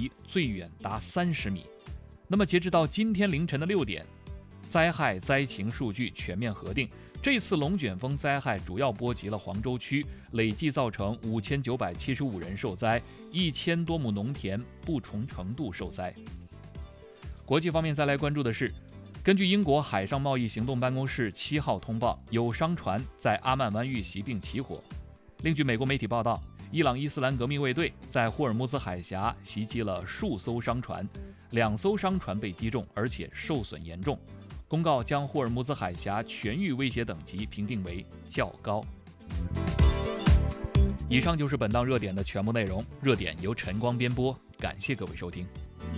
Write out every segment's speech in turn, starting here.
移，最远达30米。那么截止到今天凌晨的6点，灾害灾情数据全面核定，这次龙卷风灾害主要波及了黄州区，累计造成5975人受灾，1000多亩农田不同程度受灾。国际方面再来关注的是，根据英国海上贸易行动办公室7号通报，有商船在阿曼湾遇袭并起火。另据美国媒体报道，伊朗伊斯兰革命卫队在霍尔木兹海峡袭击了数艘商船，2艘商船被击中，而且受损严重。公告将霍尔木兹海峡全域威胁等级评定为较高。以上就是本档热点的全部内容，热点由晨光编播，感谢各位收听。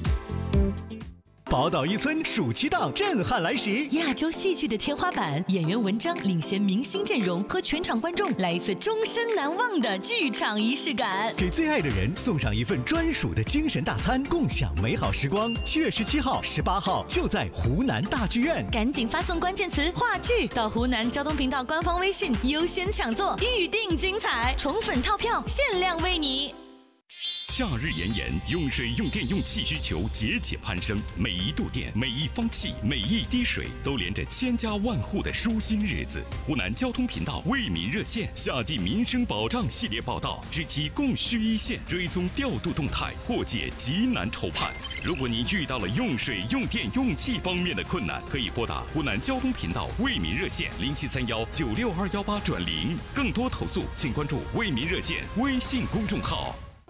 宝岛一村暑期档震撼来袭， 亚洲戏剧的天花板，演员文章领衔明星阵容，和全场观众来一次终身难忘的剧场仪式感。 给最爱的人送上一份专属的精神大餐，共享美好时光。7月17号、18号就在湖南大剧院， 赶紧发送关键词“话剧”到湖南交通频道官方微信，优先抢座，预定精彩，宠粉套票限量为你。 夏日炎炎，用水、用电、用气需求节节攀升，每一度电、每一方气、每一滴水，都连着千家万户的舒心日子。湖南交通频道为民热线夏季民生保障系列报道，知其供需一线，追踪调度动态，破解急难愁盼。如果您遇到了用水、用电、用气方面的困难，可以拨打湖南交通频道为民热线0731962218转0。更多投诉，请关注为民热线微信公众号。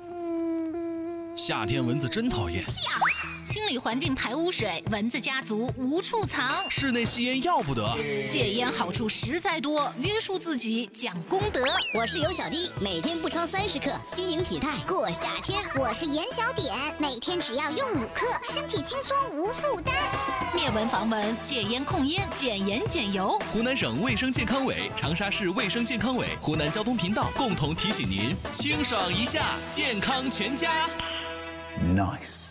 夏天蚊子真讨厌， 清理环境排污水，蚊子家族无处藏。 室内吸烟要不得， 戒烟好处实在多，约束自己讲功德。 我是尤小弟，每天不超30克，轻盈体态过夏天。 我是严小点，每天只要用5克，身体轻松无负担。 灭蚊防蚊，戒烟控烟，减盐减油。 湖南省卫生健康委、长沙市卫生健康委、湖南交通频道共同提醒您：清爽一下，健康全家。 Nice。